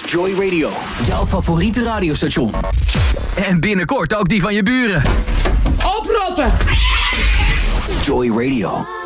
Joy Radio, jouw favoriete radiostation. En binnenkort ook die van je buren. Oprotten! Joy Radio.